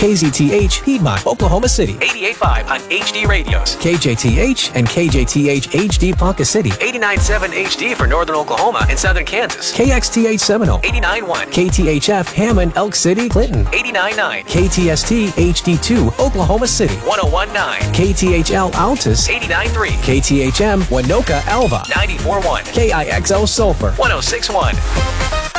KZTH, Piedmont, Oklahoma City. 88.5 on HD radios. KJTH and KJTH HD Ponca City. 89.7 HD for Northern Oklahoma and Southern Kansas. KXTH Seminole. 89.1. KTHF Hammond, Elk City, Clinton. 89.9. KTST HD2, Oklahoma City. 101.9. KTHL Altus. 89.3. KTHM Winoka, Alva. 94.1. KIXL Sulphur. 106.1.